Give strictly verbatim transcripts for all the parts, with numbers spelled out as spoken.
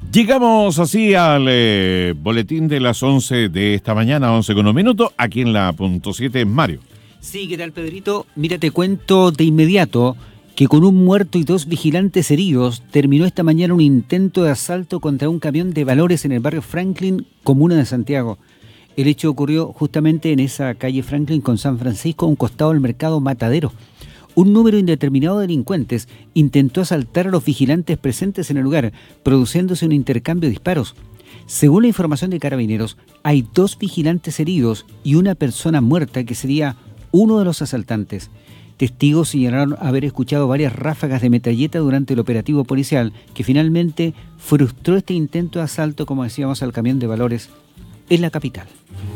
Llegamos así al eh, boletín de las once de esta mañana, once con un minuto, aquí en la punto siete, Mario. Sí, ¿qué tal, Pedrito? Mira, te cuento de inmediato que con un muerto y dos vigilantes heridos terminó esta mañana un intento de asalto contra un camión de valores en el barrio Franklin, comuna de Santiago. El hecho ocurrió justamente en esa calle Franklin con San Francisco, a un costado del mercado Matadero. Un número indeterminado de delincuentes intentó asaltar a los vigilantes presentes en el lugar, produciéndose un intercambio de disparos. Según la información de Carabineros, hay dos vigilantes heridos y una persona muerta que sería uno de los asaltantes. Testigos señalaron haber escuchado varias ráfagas de metralleta durante el operativo policial, que finalmente frustró este intento de asalto, como decíamos, al camión de valores en la capital.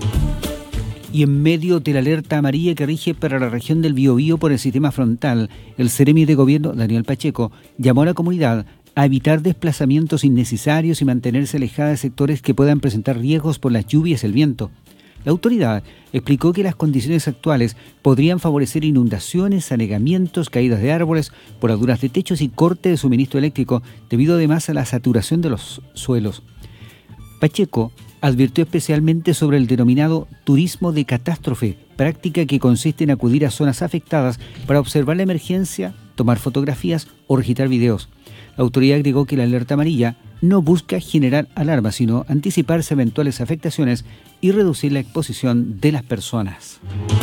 Y en medio de la alerta amarilla que rige para la región del Biobío por el sistema frontal, el Seremi de Gobierno, Daniel Pacheco, llamó a la comunidad a evitar desplazamientos innecesarios y mantenerse alejada de sectores que puedan presentar riesgos por las lluvias y el viento. La autoridad explicó que las condiciones actuales podrían favorecer inundaciones, anegamientos, caídas de árboles, podaduras de techos y corte de suministro eléctrico, debido además a la saturación de los suelos. Pacheco advirtió especialmente sobre el denominado turismo de catástrofe, práctica que consiste en acudir a zonas afectadas para observar la emergencia, tomar fotografías o registrar videos. La autoridad agregó que la alerta amarilla no busca generar alarma, sino anticiparse a eventuales afectaciones y reducir la exposición de las personas.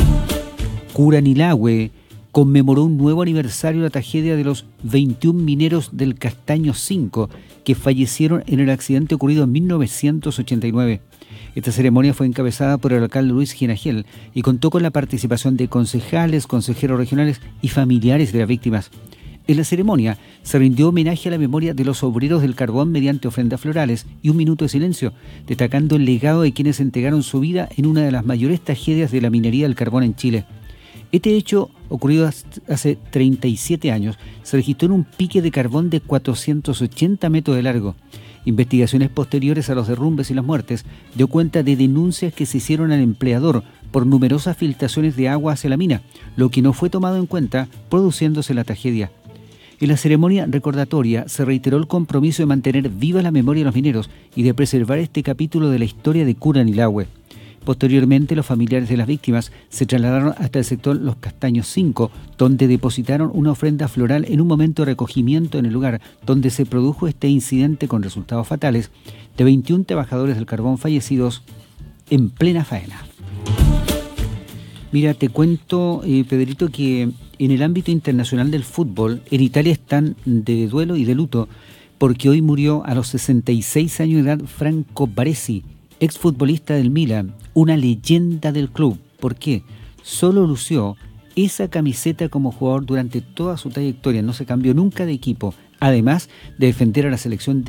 Curanilahue conmemoró un nuevo aniversario de la tragedia de los veintiún mineros del Castaño cinco que fallecieron en el accidente ocurrido en mil novecientos ochenta y nueve. Esta ceremonia fue encabezada por el alcalde Luis Ginagel y contó con la participación de concejales, consejeros regionales y familiares de las víctimas. En la ceremonia se rindió homenaje a la memoria de los obreros del carbón mediante ofrendas florales y un minuto de silencio, destacando el legado de quienes entregaron su vida en una de las mayores tragedias de la minería del carbón en Chile. Este hecho, ocurrido hace treinta y siete años, se registró en un pique de carbón de cuatrocientos ochenta metros de largo. Investigaciones posteriores a los derrumbes y las muertes dio cuenta de denuncias que se hicieron al empleador por numerosas filtraciones de agua hacia la mina, lo que no fue tomado en cuenta, produciéndose la tragedia. En la ceremonia recordatoria se reiteró el compromiso de mantener viva la memoria de los mineros y de preservar este capítulo de la historia de Curanilahue. Posteriormente, los familiares de las víctimas se trasladaron hasta el sector Los Castaños cinco, donde depositaron una ofrenda floral en un momento de recogimiento en el lugar donde se produjo este incidente con resultados fatales de veintiún trabajadores del carbón fallecidos en plena faena. Mira, te cuento, eh, Pedrito, que en el ámbito internacional del fútbol, en Italia están de duelo y de luto porque hoy murió a los sesenta y seis años de edad Franco Baresi, exfutbolista del Milan, una leyenda del club. ¿Por qué? Solo lució esa camiseta como jugador durante toda su trayectoria, no se cambió nunca de equipo, además de defender a la selección de